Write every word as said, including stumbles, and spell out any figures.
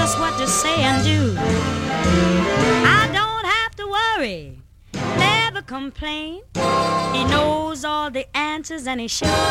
just what to say and do. I don't have to worry, never complain. He knows all the answers and he sure